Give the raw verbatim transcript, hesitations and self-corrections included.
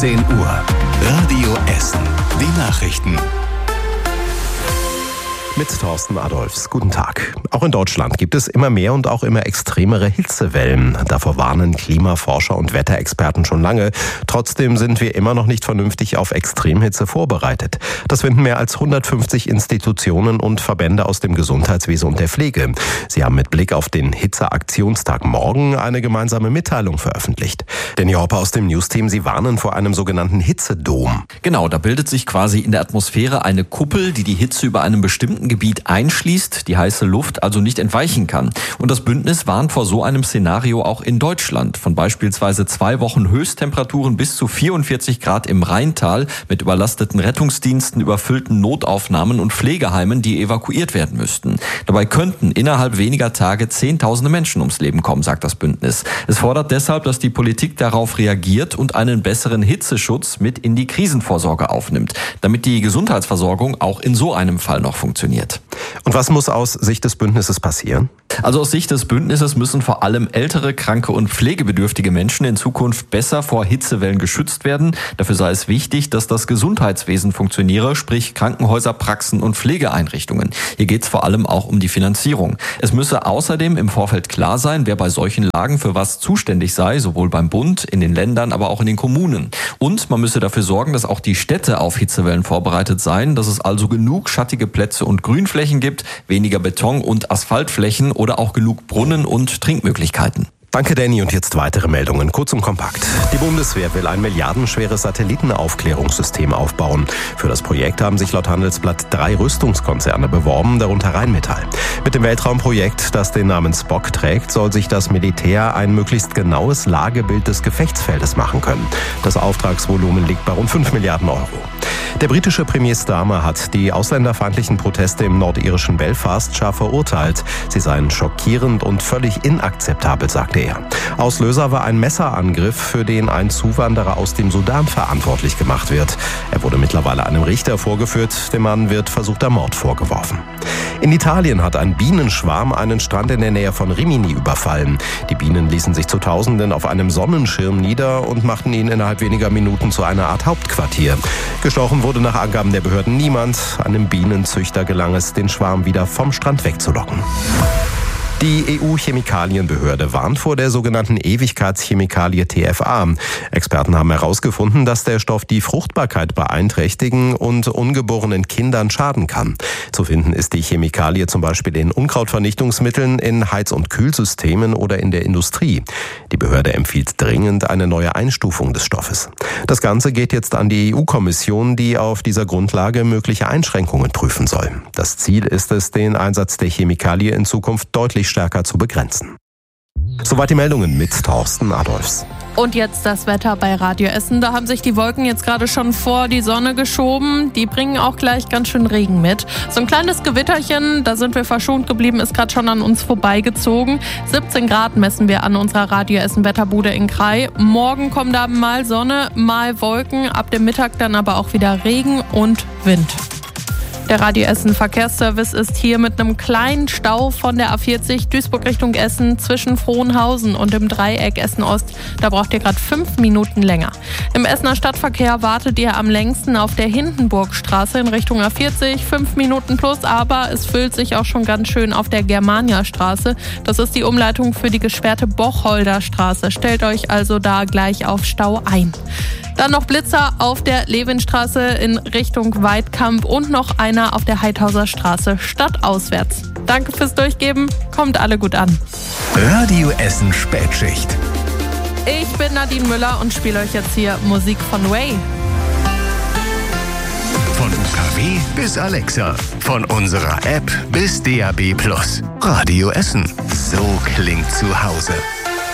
zehn Uhr. Radio Essen. Die Nachrichten. Mit Thorsten Adolfs. Guten Tag. Auch in Deutschland gibt es immer mehr und auch immer extremere Hitzewellen. Davor warnen Klimaforscher und Wetterexperten schon lange. Trotzdem sind wir immer noch nicht vernünftig auf Extremhitze vorbereitet. Das finden mehr als hundertfünfzig Institutionen und Verbände aus dem Gesundheitswesen und der Pflege. Sie haben mit Blick auf den Hitzeaktionstag morgen eine gemeinsame Mitteilung veröffentlicht. Danny Hopper aus dem News-Team, Sie warnen vor einem sogenannten Hitzedom. Genau, da bildet sich quasi in der Atmosphäre eine Kuppel, die die Hitze über einem bestimmten Gebiet einschließt, die heiße Luft also nicht entweichen kann. Und das Bündnis warnt vor so einem Szenario auch in Deutschland. Von beispielsweise zwei Wochen Höchsttemperaturen bis zu vierundvierzig Grad im Rheintal mit überlasteten Rettungsdiensten, überfüllten Notaufnahmen und Pflegeheimen, die evakuiert werden müssten. Dabei könnten innerhalb weniger Tage Zehntausende Menschen ums Leben kommen, sagt das Bündnis. Es fordert deshalb, dass die Politik darauf reagiert und einen besseren Hitzeschutz mit in die Krisenvorsorge aufnimmt, damit die Gesundheitsversorgung auch in so einem Fall noch funktioniert. Und was muss aus Sicht des Bündnisses passieren? Also aus Sicht des Bündnisses müssen vor allem ältere, kranke und pflegebedürftige Menschen in Zukunft besser vor Hitzewellen geschützt werden. Dafür sei es wichtig, dass das Gesundheitswesen funktioniere, sprich Krankenhäuser, Praxen und Pflegeeinrichtungen. Hier geht es vor allem auch um die Finanzierung. Es müsse außerdem im Vorfeld klar sein, wer bei solchen Lagen für was zuständig sei, sowohl beim Bund, in den Ländern, aber auch in den Kommunen. Und man müsse dafür sorgen, dass auch die Städte auf Hitzewellen vorbereitet seien, dass es also genug schattige Plätze und Grünflächen gibt, weniger Beton- und Asphaltflächen oder auch genug Brunnen und Trinkmöglichkeiten. Danke, Danny. Und jetzt weitere Meldungen, kurz und kompakt. Die Bundeswehr will ein milliardenschweres Satellitenaufklärungssystem aufbauen. Für das Projekt haben sich laut Handelsblatt drei Rüstungskonzerne beworben, darunter Rheinmetall. Mit dem Weltraumprojekt, das den Namen Spock trägt, soll sich das Militär ein möglichst genaues Lagebild des Gefechtsfeldes machen können. Das Auftragsvolumen liegt bei rund fünf Milliarden Euro. Der britische Premier Starmer hat die ausländerfeindlichen Proteste im nordirischen Belfast scharf verurteilt. Sie seien schockierend und völlig inakzeptabel, sagte er. Auslöser war ein Messerangriff, für den ein Zuwanderer aus dem Sudan verantwortlich gemacht wird. Er wurde mittlerweile einem Richter vorgeführt. Dem Mann wird versuchter Mord vorgeworfen. In Italien hat ein Bienenschwarm einen Strand in der Nähe von Rimini überfallen. Die Bienen ließen sich zu Tausenden auf einem Sonnenschirm nieder und machten ihn innerhalb weniger Minuten zu einer Art Hauptquartier. Gestochen wurde nach Angaben der Behörden niemand. Einem Bienenzüchter gelang es, den Schwarm wieder vom Strand wegzulocken. Die E U-Chemikalienbehörde warnt vor der sogenannten Ewigkeitschemikalie T F A. Experten haben herausgefunden, dass der Stoff die Fruchtbarkeit beeinträchtigen und ungeborenen Kindern schaden kann. Zu finden ist die Chemikalie zum Beispiel in Unkrautvernichtungsmitteln, in Heiz- und Kühlsystemen oder in der Industrie. Die Behörde empfiehlt dringend eine neue Einstufung des Stoffes. Das Ganze geht jetzt an die E U-Kommission, die auf dieser Grundlage mögliche Einschränkungen prüfen soll. Das Ziel ist es, den Einsatz der Chemikalie in Zukunft deutlich stärker zu begrenzen. Soweit die Meldungen mit Thorsten Adolfs. Und jetzt das Wetter bei Radio Essen. Da haben sich die Wolken jetzt gerade schon vor die Sonne geschoben. Die bringen auch gleich ganz schön Regen mit. So ein kleines Gewitterchen, da sind wir verschont geblieben, ist gerade schon an uns vorbeigezogen. siebzehn Grad messen wir an unserer Radio Essen Wetterbude in Krai. Morgen kommen da mal Sonne, mal Wolken. Ab dem Mittag dann aber auch wieder Regen und Wind. Der Radio Essen Verkehrsservice ist hier mit einem kleinen Stau von der A vierzig Duisburg Richtung Essen zwischen Frohnhausen und dem Dreieck Essen-Ost. Da braucht ihr gerade fünf Minuten länger. Im Essener Stadtverkehr wartet ihr am längsten auf der Hindenburgstraße in Richtung A vierzig. Fünf Minuten plus, aber es füllt sich auch schon ganz schön auf der Germania-Straße. Das ist die Umleitung für die gesperrte Bocholder-Straße. Stellt euch also da gleich auf Stau ein. Dann noch Blitzer auf der Lewinstraße in Richtung Weidkamp und noch einer auf der Heidhauser Straße stadtauswärts. Danke fürs Durchgeben, kommt alle gut an. Radio Essen Spätschicht. Ich bin Nadine Müller und spiele euch jetzt hier Musik von Way. Von U K W bis Alexa, von unserer App bis D A B plus. Radio Essen, so klingt zu Hause.